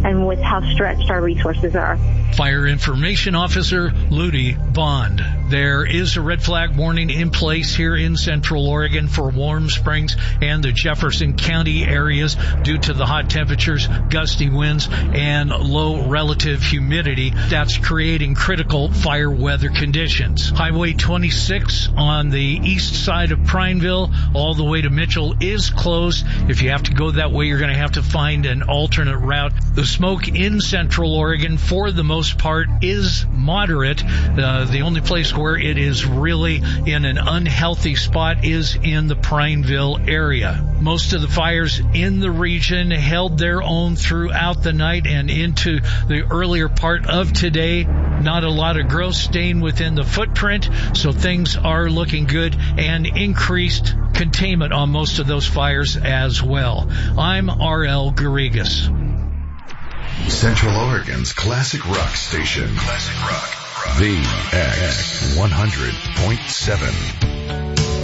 and with how stretched our resources are. Fire Information Officer Ludi Bond. There is a red flag warning in place here in Central Oregon for Warm Springs and the Jefferson County areas due to the hot temperatures, gusty winds, and low relative humidity that's creating critical fire weather conditions. Highway 26 on the east side of Prineville all the way to Mitchell is closed. If you have to go that way, you're going to have to find an alternate route. The smoke in Central Oregon, for the most part, is moderate. The only place where it is really in an unhealthy spot is in the Prineville area. Most of the fires in the region held their own throughout the night and into the earlier part of today. Not a lot of growth staying within the footprint, so things are looking good, and increased containment on most of those fires as well. I'm R.L. Garrigas. Central Oregon's classic rock station. Classic rock. VX 100.7.